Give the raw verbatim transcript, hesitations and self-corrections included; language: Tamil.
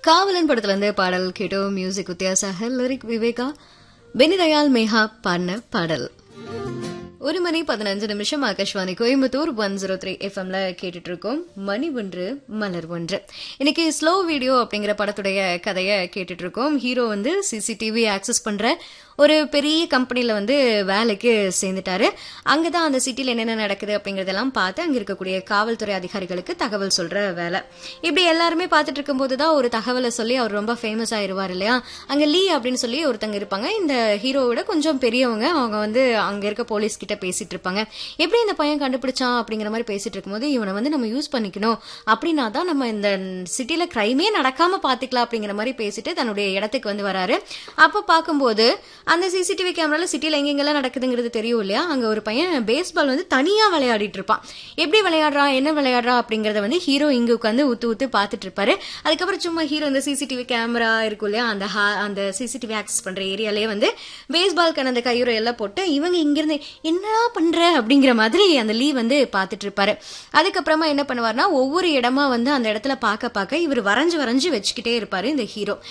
காவலன் படத்துல இருந்து பாடல் கேட்டோம். மியூசிக் வித்தியாசாக லிரிக் விவேகா, பெனிதயாள் மேகா பாடின பாடல். ஒரு மணி பதினஞ்சு நிமிஷம் Akashvani Coimbatore one zero three எஃப்எம்ல கேட்டுட்டு இருக்கோம். மணி ஒன்று மலர் ஒன்று. இன்னைக்கு ஸ்லோ வீடியோ அப்படிங்கிற படத்துடைய கதையை கேட்டுட்டு இருக்கோம். ஹீரோ வந்து சிசிடிவி ஆக்சஸ் பண்ற ஒரு பெரிய கம்பெனில வந்து வேலைக்கு சேர்ந்துட்டாரு. அங்கதான் அந்த சிட்டில என்னென்ன நடக்குது அப்படிங்கறதெல்லாம் பார்த்து அங்க இருக்கக்கூடிய காவல்துறை அதிகாரிகளுக்கு தகவல் சொல்ற வேலை. இப்படி எல்லாருமே பார்த்துட்டு இருக்கும் போதுதான் ஒரு தகவலை சொல்லி அவர் ரொம்ப ஃபேமஸ் ஆயிருவார் இல்லையா. அங்க லீ அப்படின்னு சொல்லி ஒருத்தங்க இருப்பாங்க. இந்த ஹீரோவோட கொஞ்சம் பெரியவங்க. அவங்க வந்து அங்க இருக்க போலீஸ் கிட்ட பேசிட்டு இருப்பாங்க. எப்படி இந்த பையன் கண்டுபிடிச்சான் அப்படிங்கிற மாதிரி பேசிட்டு இருக்கும்போது, இவனை வந்து நம்ம யூஸ் பண்ணிக்கணும், அப்படின்னா தான் நம்ம இந்த சிட்டில கிரைமே நடக்காம பாத்துக்கலாம் அப்படிங்கிற மாதிரி பேசிட்டு தன்னுடைய இடத்துக்கு வந்து வராரு. அப்ப பாக்கும்போது அந்த சிசிடிவி கேமரால சிட்டில எங்கெங்கெல்லாம் நடக்குதுங்கிறது தெரியும் இல்லையா. அங்க ஒரு பையன் பேஸ்பால் வந்து தனியா விளையாடிட்டு இருப்பான். எப்படி விளையாடுறான், என்ன விளையாடுறா அப்படிங்கறத வந்து ஹீரோ இங்க உட்காந்து ஊத்து ஊத்து பாத்துட்டு இருப்பாரு. அதுக்கப்புறம் சும்மா ஹீரோ இந்த சிசிடிவி கேமரா இருக்கும் இல்லையா, அந்த அந்த சிசிடிவி ஆக்சஸ் பண்ற ஏரியாலேயே வந்து பேஸ்பால்க்கான அந்த கையுறை எல்லாம் போட்டு இவங்க இங்கிருந்து என்னடா பண்ற அப்படிங்கிற மாதிரி அந்த லீ வந்து பாத்துட்டு இருப்பாரு. அதுக்கப்புறமா என்ன பண்ணுவார்னா, ஒவ்வொரு இடமா வந்து அந்த இடத்துல பாக்க பாக்க இவர் வரைஞ்சு வரைஞ்சு வச்சுக்கிட்டே இருப்பாரு இந்த ஹீரோ.